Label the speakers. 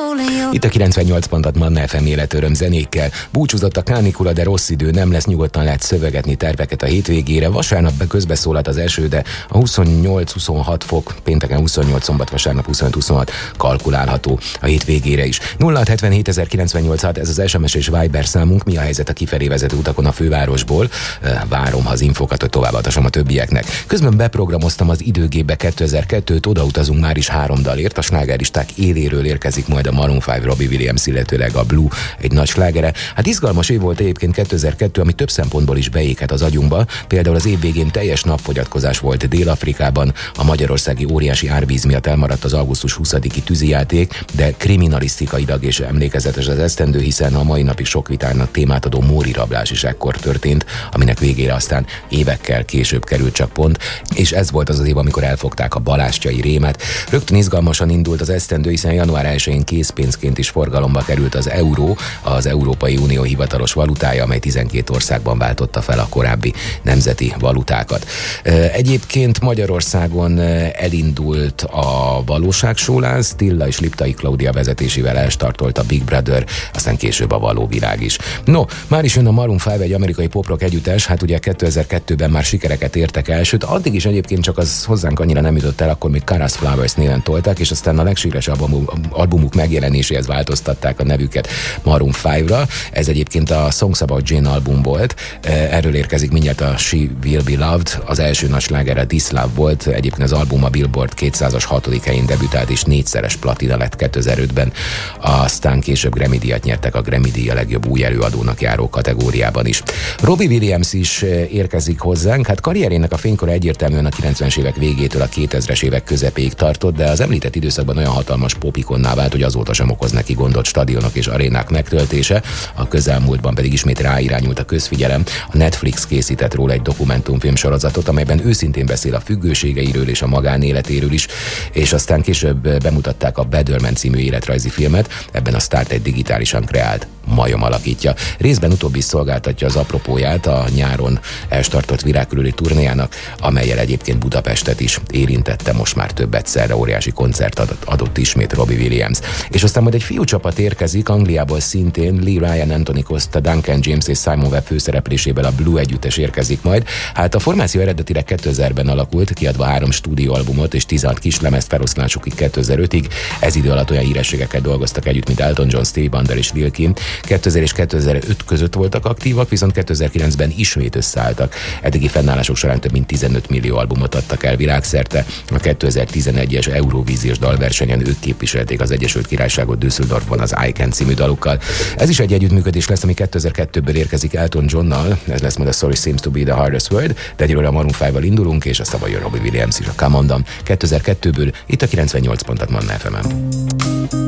Speaker 1: Itt a 98 pontot Manna FM életöröm zenékkel. Búcsúzott a kánikula, de rossz idő nem lesz, nyugodtan lehet szövegetni terveket a hétvégére. Vasárnap közbeszólhat az eső, de a 28-26 fok, pénteken 28, szombat, vasárnap 25-26 kalkulálható a hétvégére is. 0677 ez az SMS és Viber számunk. Mi a helyzet a kifelé vezető utakon a fővárosból? Várom, ha az infokat, hogy továbbadasom a többieknek. Közben beprogramoztam az időgépbe 2002-t, odautazunk már is 3 dalért. A slágerlisták éléről érkezik majd a Maroon 5, Robbie Williams, illetőleg a Blue egy nagy slágere. Hát izgalmas év volt egyébként 2002, ami több szempontból is beéghet az agyunkba. Például az év végén teljes napfogyatkozás volt Dél-Afrikában, a magyarországi óriási árvíz miatt elmaradt az augusztus 20-i tűzijáték, de kriminalisztikailag és emlékezetes az esztendő, hiszen a mai napig sok vitának témát adó móri rablás is ekkor történt, aminek végére aztán évekkel később került csak pont, és ez volt az év, amikor elfogták a balástyai rémet. Rögtön izgalmasan indult az esztendő, hiszen január 1-én készpénzként is forgalomba került az euró, az Európai Unió hivatalos valutája, amely 12 országban váltotta fel a korábbi nemzeti valutákat. Egyébként Magyarországon elindult a valóságsóláz, Tilla és Liptai Klaudia vezetésével elstartolt a Big Brother, aztán később a való világ is. No, már is jön a Maroon 5, egy amerikai poprock együttes, hát ugye 2002-ben már sikereket értek el, sőt addig is egyébként csak az hozzánk annyira nem jutott el, akkor még Caras Flowers néven tolták, és aztán a legsikeresebb albumuk megjelenéséhez változtatták a nevüket Maroon 5-ra. Ez egyébként a Songs About Jane album volt, erről érkezik mindjárt a She Will Be Loved, az első nagy sláger a This Love volt, egyébként az album a Billboard 200-as 6. helyén debütált, és 4-szeres platina lett 2005-ben, aztán később Grammy-díjat nyertek, a Grammy-díj a legjobb új előadónak járó kategóriában is. Robbie Williams is érkezik hozzánk, hát karrierének a fénykora egyértelműen a 90-es évek végétől a 2000-es évek közepéig tartott, de az említett időszakban olyan hatalmas popikonná vált, hogy azóta sem okoz neki gondot stadionok és arénák megtöltése, a közelmúltban pedig ismét ráirányult a közfigyelem. A Netflix készített róla egy dokumentumfilm sorozatot, amelyben őszintén beszél a függőségeiről és a magánéletéről is, és aztán később bemutatták a Better című életrajzi filmet, ebben a sztárt egy digitálisan kreált majom alakítja. Részben utóbbi szolgáltatja az apropóját a nyáron elstartott virágkörüli turnéjának, amellyel egyébként Budapestet is érintette most már több egyszerre, óriási koncert adott ismét Robbie Williams. És aztán majd egy fiúcsapat érkezik, Angliából szintén Lee Ryan, Anthony Costa, Duncan James és Simon Webb főszereplésében a Blue együttes érkezik majd. Hát a formáció eredetileg 2000-ben alakult, kiadva 3 stúdióalbumot és 16 kislemezt feloszlásukig 2005-ig. Ez idő alatt olyan hírességekkel dolgoztak együtt, mint Elton John, Stevie Wonder és Lil Kim. 2000 és 2005 között voltak aktívak, viszont 2009-ben ismét összeálltak. Eddigi fennállások során több mint 15 millió albumot adtak el világszerte. A 2011-es Eurovíziós dalversenyen ők képviselték az Egyesült Királyságot Düsseldorfban az I Can című dalukkal. Ez is egy együttműködés lesz, ami 2002-ből érkezik Elton Johnnal, ez lesz majd a Sorry Seems to be the Hardest Word, de egyről a Maroon 5-val indulunk, és aztán jön Robbie Williams is a Come On Down 2002-ből, itt a 98 pontot Manna FM-en.